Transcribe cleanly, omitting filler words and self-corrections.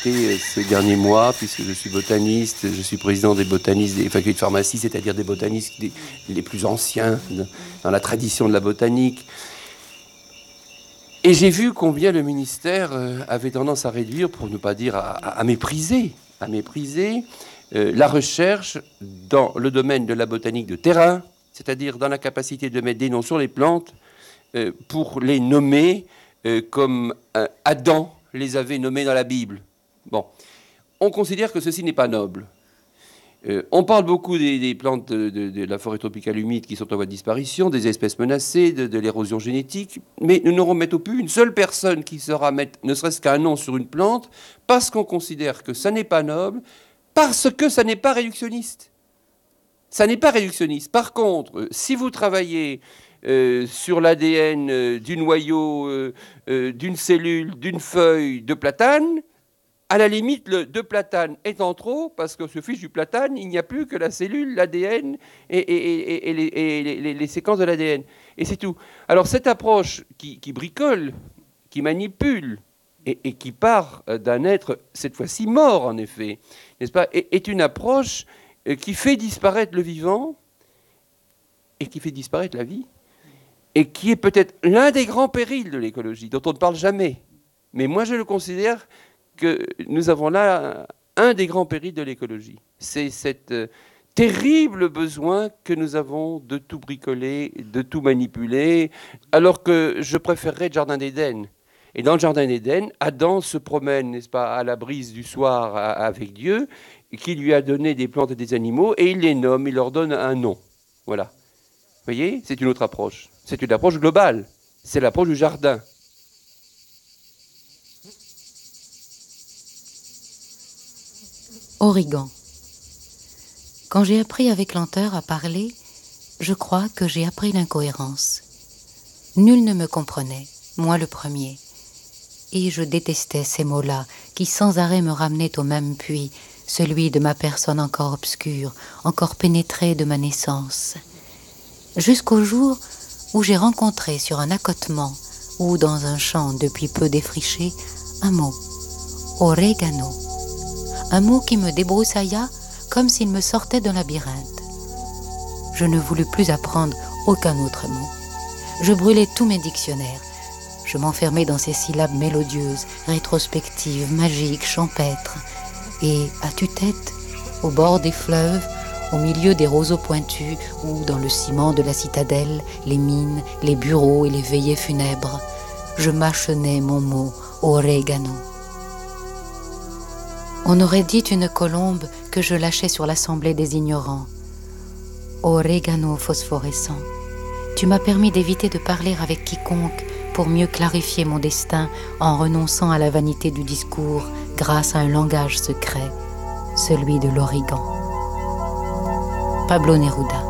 Et ces derniers mois, puisque je suis botaniste, je suis président des botanistes des facultés de pharmacie, c'est-à-dire des botanistes les plus anciens dans la tradition de la botanique. Et j'ai vu combien le ministère avait tendance à réduire, pour ne pas dire à mépriser, la recherche dans le domaine de la botanique de terrain, c'est-à-dire dans la capacité de mettre des noms sur les plantes pour les nommer comme Adam les avait nommés dans la Bible. Bon, on considère que ceci n'est pas noble. On parle beaucoup des plantes de la forêt tropicale humide qui sont en voie de disparition, des espèces menacées, de l'érosion génétique, mais nous n'aurons mettre au plus une seule personne qui saura mettre ne serait-ce qu'un nom sur une plante parce qu'on considère que ça n'est pas noble, parce que ça n'est pas réductionniste. Ça n'est pas réductionniste. Par contre, si vous travaillez sur l'ADN du noyau, d'une cellule, d'une feuille de platane, à la limite, le de platane étant trop, parce que se fiche du platane, il n'y a plus que la cellule, l'ADN et les séquences de l'ADN. Et c'est tout. Alors cette approche qui bricole, qui manipule, et qui part d'un être, cette fois-ci mort en effet, n'est-ce pas, est une approche qui fait disparaître le vivant et qui fait disparaître la vie, et qui est peut-être l'un des grands périls de l'écologie, dont on ne parle jamais. Mais moi je le considère que nous avons là un des grands périls de l'écologie. C'est cet terrible besoin que nous avons de tout bricoler, de tout manipuler, alors que je préférerais le Jardin d'Éden. Et dans le Jardin d'Éden, Adam se promène, n'est-ce pas, à la brise du soir avec Dieu, qui lui a donné des plantes et des animaux, et il les nomme, il leur donne un nom. Voilà. Vous voyez, c'est une autre approche. C'est une approche globale. C'est l'approche du jardin. Origan. Quand j'ai appris avec lenteur à parler, je crois que j'ai appris l'incohérence. Nul ne me comprenait, moi le premier. Et je détestais ces mots-là qui sans arrêt me ramenaient au même puits, celui de ma personne encore obscure, encore pénétrée de ma naissance. Jusqu'au jour où j'ai rencontré sur un accotement ou dans un champ depuis peu défriché un mot, orégano. Un mot qui me débroussailla comme s'il me sortait d'un labyrinthe. Je ne voulus plus apprendre aucun autre mot. Je brûlais tous mes dictionnaires. Je m'enfermais dans ces syllabes mélodieuses, rétrospectives, magiques, champêtres. Et à tue-tête, au bord des fleuves, au milieu des roseaux pointus ou dans le ciment de la citadelle, les mines, les bureaux et les veillées funèbres, je mâchonnais mon mot orégano. On aurait dit une colombe que je lâchais sur l'assemblée des ignorants. Orégano phosphorescent, tu m'as permis d'éviter de parler avec quiconque pour mieux clarifier mon destin en renonçant à la vanité du discours grâce à un langage secret, celui de l'origan. Pablo Neruda.